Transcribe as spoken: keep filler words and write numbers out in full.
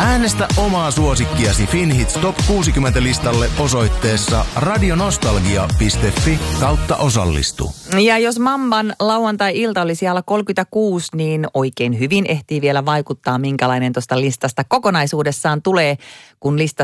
Äänestä omaa suosikkiasi Finhits Top kuusikymmentä-listalle osoitteessa radionostalgia piste fi kautta osallistu. Ja jos Mamban lauantai-ilta oli siellä kolmekymmentäkuusi, niin oikein hyvin ehtii vielä vaikuttaa, minkälainen tuosta listasta kokonaisuudessaan tulee, kun lista